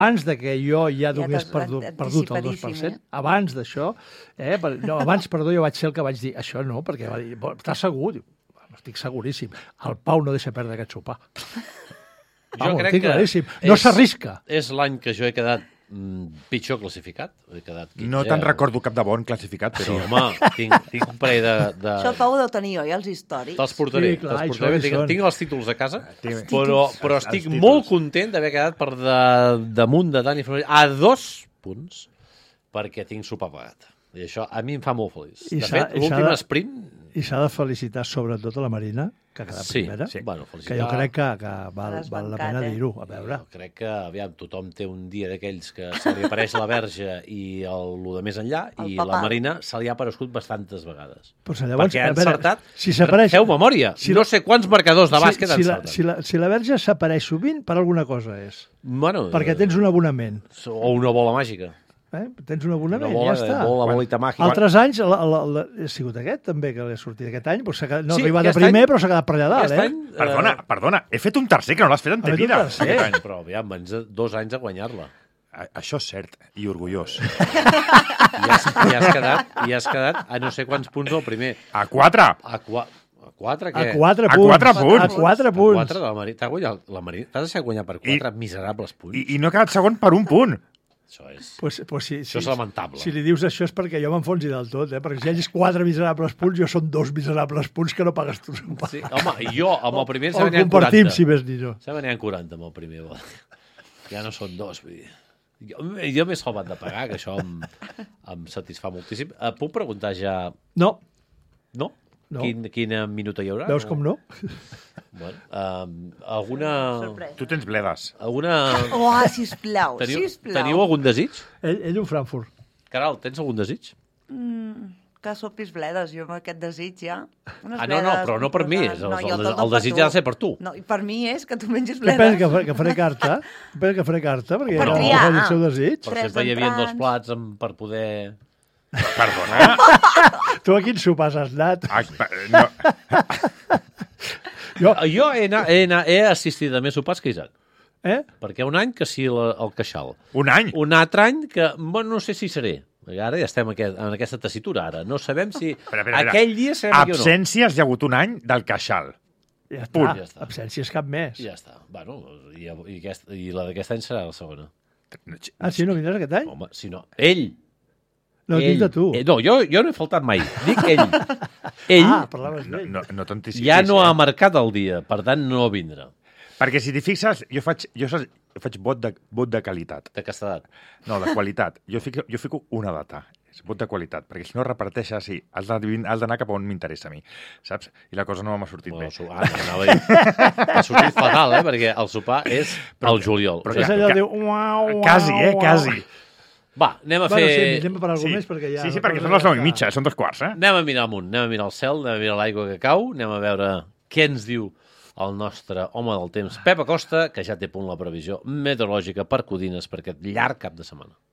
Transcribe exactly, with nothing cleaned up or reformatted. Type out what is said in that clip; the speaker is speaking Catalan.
abans de que jo ja donés ja perdut, perdut el dos per cent, eh? abans d'això, eh? no, abans, perdó, jo vaig ser el que vaig dir, això no, perquè va dir, estàs segur? Diu, estic seguríssim. El Pau no deixa perdre aquest sopar. Jo Vamos, crec que claríssim. No s'arrisca. És l'any que jo he quedat mm, pitjor classificat. He quedat quinze, no te'n recordo cap de bon classificat, però... Sí, home, tinc, tinc un parell de... de... Això el Pau ho deu tenir, oi, els històrics? Te'ls portaré. Sí, clar, te'ls portaré. Tinc, tinc els títols a casa, però, però estic molt content d'haver quedat per de, damunt de Dani Fornells a dos punts, perquè tinc sopar pagat. I això a mi em fa molt feliç. I de fet, l'últim sprint... I s'ha de felicitar sobretot a la Marina, que ha quedat sí, primera, sí. Bueno, que jo crec que, que val, val la pena dir-ho. A veure. Jo crec que, aviam, tothom té un dia d'aquells que se li apareix la verge i el, el de més enllà, el i papà. La Marina se li ha aparegut bastantes vegades. Pues llavors, perquè ha encertat... Si feu memòria, si no sé quants marcadors de bàsquet si, si han encertat. La, si, la, si la verge s'apareix sovint, per alguna cosa és. Bueno, perquè tens un abonament. O una bola màgica. Eh? Tens un abonament, una bola, ja està. Bola, bolita màgica. Altres anys, la, la, la, ha sigut aquest també, que l'he sortit aquest any, doncs quedat, no sí, ha arribat de primer, any, però s'ha quedat per allà dalt. Eh? Any, perdona, perdona, he fet un tercer que no l'has fet en vida. Però aviam, ens dos anys a guanyar-la. Això és cert, i orgullós. I has, i, has quedat, I has quedat a no sé quants punts del primer. A quatre. A quatre. Quatre, què? A quatre punts. A quatre punts. A quatre punts. A quatre de la Marina. T'ha guanyat la Marina? T'has deixat guanyar per quatre I, miserables punts. I, I no he quedat segon per un punt. Això és, pues, pues sí, això sí, és lamentable. Si li dius això és perquè jo m'enfonsi del tot, eh? Perquè si hi hagis quatre miserables punts, jo són dos miserables punts que no pagues tu. Sí, home, jo amb el primer se venien quaranta. O compartim, si més dir jo. Se venien quaranta amb el primer. Ja no són dos, vull dir. Jo, jo m'he salvat de pagar, que això em, em satisfà moltíssim. Puc preguntar ja... No. No? No. Quin, quina minuta hi haurà? Veus com no? Bueno, um, alguna... Sorpresa. Tu tens bledes. Alguna... Oh, sisplau, teniu, sisplau. Teniu algun desig? Ell, ell un Frankfurt. Caral, tens algun desig? Mm, que sopis bledes, jo amb aquest desig ja... Unes ah, no, no, però no per mi. És, no, el, el, el desig ha de ser per tu. No, i per mi és que tu mengis bledes. bledes. Què penses, que, que faré carta? Què penses que faré carta? Perquè per no, triar. No, el seu desig. Per sempre hi havia dos plats amb, per poder... Perdona? Tu a quins sopars has anat? Ai, no. jo jo he, anat, he, anat, he assistit a més sopars que Isaac. Eh? Perquè un any que sí la, el queixal. Un any? Un altre any que, bueno, no sé si seré. Ara ja estem aquest, en aquesta tessitura, ara. No sabem si espera, espera, espera. Aquell dia serem aquí o no. Absències hi ha hagut un any del queixal. Ja està, Punt. Ja està. Absències cap més. Ja està. Bueno, i, i, aquest, i la d'aquest any serà la segona. Ah, sí? No vindràs aquest any? Home, si no. Ell... No, ell, dic de tu. Eh, no, jo, jo no he faltat mai. Dic ell. Ell ah, parlaves d'ell. No, no, no ja no eh? ha marcat el dia, per tant no vindrà. Perquè si t'hi fixes, jo faig, jo, jo faig vot de, vot de qualitat. De castedat. No, de qualitat. Jo fico, jo fico una data. És vot de qualitat, perquè si no reparteixes, sí, has d'anar cap on m'interessa a mi, saps? I la cosa no m'ha sortit bueno, bé. Ah, no, ha sortit fatal, eh? Perquè el sopar és però, el juliol. Però o sigui, és allò que diu... Uau, uau, quasi, eh? Quasi. Va, anem a bueno, fer... Sí, anem per alguna sí. més perquè ja... Sí, sí, perquè són les nou i mitja, són dos quarts, eh? Anem a mirar amunt, anem a mirar el cel, anem a mirar l'aigua que cau, anem a veure què ens diu el nostre home del temps, Pep Acosta, que ja té punt la previsió meteorològica per Codines per aquest llarg cap de setmana.